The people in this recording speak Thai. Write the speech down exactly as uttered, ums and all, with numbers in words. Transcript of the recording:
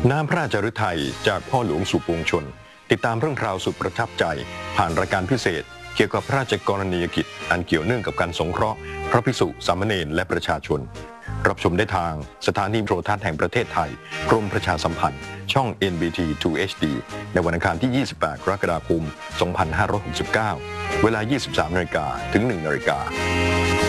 น้ำพระราชฤทัยจากพ่อหลวงสู่ปวงชนติดตามเรื่องราวสุดประทับใจผ่านรายการพิเศษเกี่ยวกับพระราชกรณียกิจอันเกี่ยวเนื่องกับการสงเคราะห์พระภิกษุสามเณรและประชาชนรับชมได้ทางสถานีโทรทัศน์แห่งประเทศไทยกรมประชาสัมพันธ์ช่อง เอ็น บี ที ทู เอช ดี ในวันอังคารที่ ยี่สิบแปด กรกฎาคม สองพันห้าร้อยหกสิบเก้า เวลา ยี่สิบสามนาฬิกา ถึง หนึ่งนาฬิกา